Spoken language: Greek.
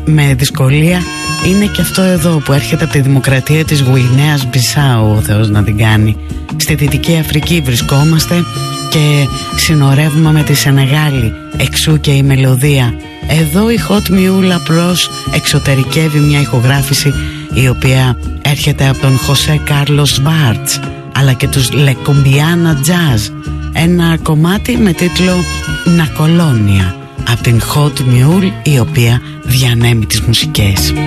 με δυσκολία είναι και αυτό εδώ που έρχεται από τη δημοκρατία της Γουινέας Μπισάου, ο Θεός να την κάνει. Στη Δυτική Αφρική βρισκόμαστε και συνορεύουμε με τη Σενεγάλη, εξού και η μελωδία. Εδώ η Hot Mule απλώς εξωτερικεύει μια ηχογράφηση η οποία έρχεται από τον Χωσέ Κάρλος Βάρτς αλλά και τους Le Colombiana Jazz, ένα κομμάτι με τίτλο «Να Κολόνια» από την Hot Mule, η οποία διανέμει τις μουσικές.